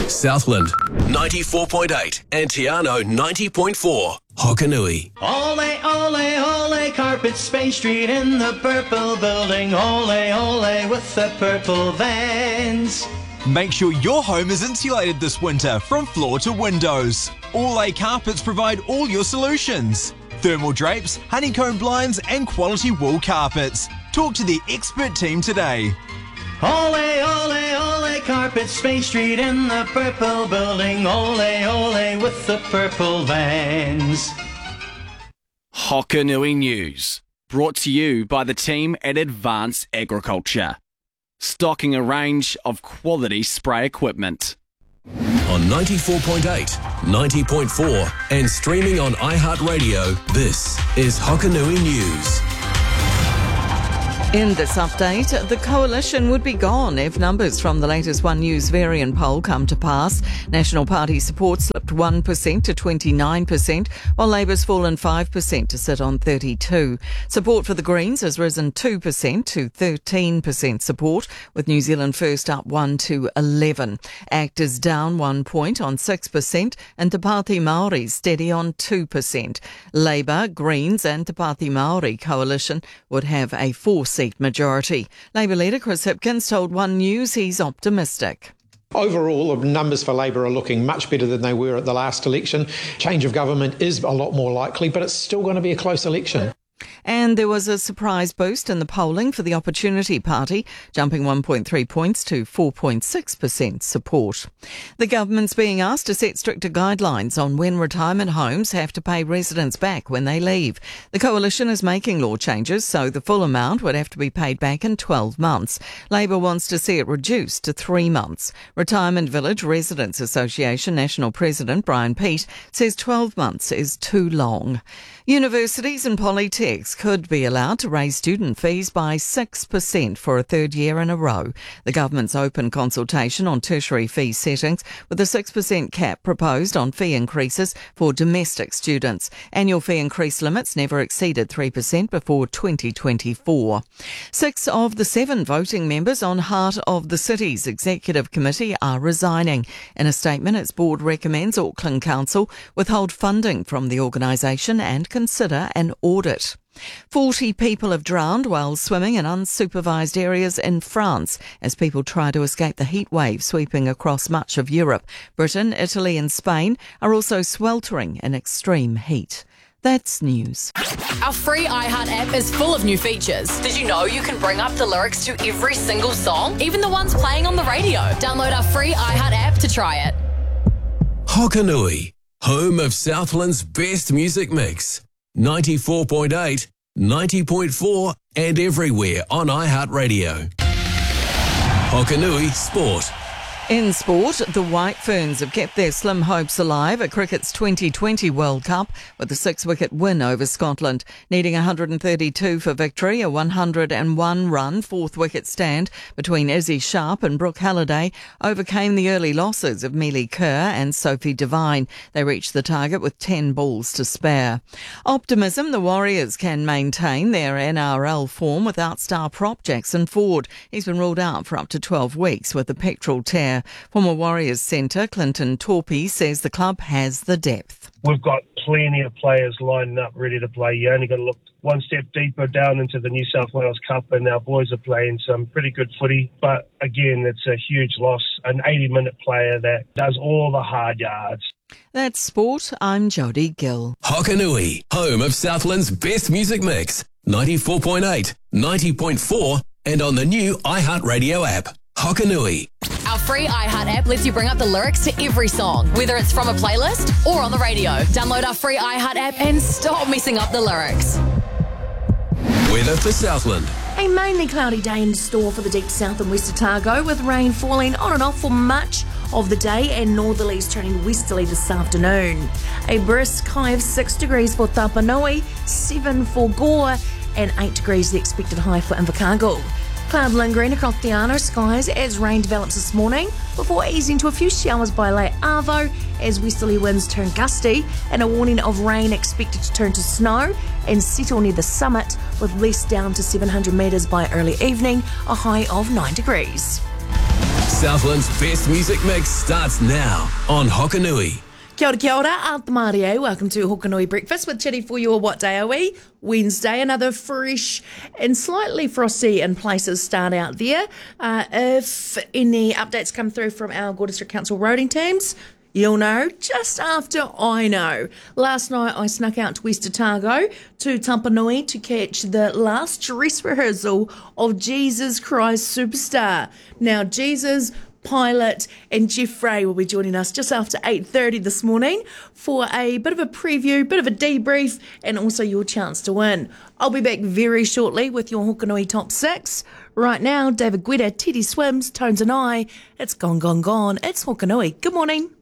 Southland 94.8 and Tiano 90.4. Hokanui. Ole, ole, ole, Carpet Space Street in the purple building. Ole, ole, with the purple vans. Make sure your home is insulated this winter from floor to windows. Ole Carpets provide all your solutions. Thermal drapes, honeycomb blinds and quality wool carpets. Talk to the expert team today. Ole, ole, ole, Carpet Space Street in the purple building. Ole, ole, with the purple vans. Hokanui News, brought to you by the team at Advanced Agriculture, stocking a range of quality spray equipment. On 94.8, 90.4 and streaming on iHeartRadio, this is Hokanui News. In this update, the coalition would be gone if numbers from the latest One News Varian poll come to pass. National Party support slipped 1% to 29%, while Labour's fallen 5% to sit on 32%. Support for the Greens has risen 2% to 13% support, with New Zealand First up 1 to 11. ACT is down 1 point on 6%, and Te Pāti Māori steady on 2%. Labour, Greens and Te Pāti Māori coalition would have a 4-seat majority. Labour leader Chris Hipkins told One News he's optimistic. Overall, the numbers for Labour are looking much better than they were at the last election. Change of government is a lot more likely, but it's still going to be a close election. And there was a surprise boost in the polling for the Opportunity Party, jumping 1.3 points to 4.6% support. The government's being asked to set stricter guidelines on when retirement homes have to pay residents back when they leave. The coalition is making law changes, so the full amount would have to be paid back in 12 months. Labour wants to see it reduced to 3 months. Retirement Village Residents Association National President Brian Peat says 12 months is too long. Universities and polytechs could be allowed to raise student fees by 6% for a third year in a row. The government's open consultation on tertiary fee settings, with a 6% cap proposed on fee increases for domestic students. Annual fee increase limits never exceeded 3% before 2024. 6 of the 7 voting members on Heart of the City's Executive Committee are resigning. In a statement, its board recommends Auckland Council withhold funding from the organisation and consider an audit. 40 people have drowned while swimming in unsupervised areas in France as people try to escape the heat wave sweeping across much of Europe. Britain, Italy and Spain are also sweltering in extreme heat. That's news. Our free iHeart app is full of new features. Did you know you can bring up the lyrics to every single song, even the ones playing on the radio? Download our free iHeart app to try it. Hokanui, home of Southland's best music mix. 94.8, 90.4 and everywhere on iHeartRadio. Hokanui Sport. In sport, the White Ferns have kept their slim hopes alive at cricket's 2020 World Cup with a 6-wicket win over Scotland. Needing 132 for victory, a 101-run 4th-wicket stand between Izzy Sharp and Brooke Halliday overcame the early losses of Mealy Kerr and Sophie Devine. They reached the target with 10 balls to spare. Optimism, the Warriors can maintain their NRL form without star prop Jackson Ford. He's been ruled out for up to 12 weeks with a pectoral tear. Former Warriors centre Clinton Torpey says the club has the depth. We've got plenty of players lining up ready to play. You only got to look one step deeper down into the New South Wales Cup and our boys are playing some pretty good footy. But again, it's a huge loss. An 80-minute player that does all the hard yards. That's sport. I'm Jodie Gill. Hokanui, home of Southland's best music mix. 94.8, 90.4 and on the new iHeartRadio app. Hokanui. Our free iHeart app lets you bring up the lyrics to every song, whether it's from a playlist or on the radio. Download our free iHeart app and stop messing up the lyrics. Weather for Southland. A mainly cloudy day in store for the deep south and west Otago, with rain falling on and off for much of the day and northerlies turning westerly this afternoon. A brisk high of 6 degrees for Tapanui, 7 for Gore and 8 degrees the expected high for Invercargill. Cloud lingering across the Arno skies as rain develops this morning before easing to a few showers by late arvo as westerly winds turn gusty, and a warning of rain expected to turn to snow and settle near the summit with least down to 700 metres by early evening, a high of 9 degrees. Southland's best music mix starts now on Hokanui. Kia ora, Aunt Mario. Welcome to Hokanui Breakfast with Chitty for your what day are we? Wednesday, another fresh and slightly frosty in places start out there. If any updates come through from our Gore District Council roading teams, you'll know just after I know. Last night I snuck out to West Otago to Tampanui to catch the last dress rehearsal of Jesus Christ Superstar. Now, Jesus, Pilot and Jeff Frey will be joining us just after 8:30 this morning for a bit of a preview, bit of a debrief, and also your chance to win. I'll be back very shortly with your Hokanui Top 6. Right now, David Guetta, Teddy Swims, Tones and I. It's gone. It's Hokanui. Good morning.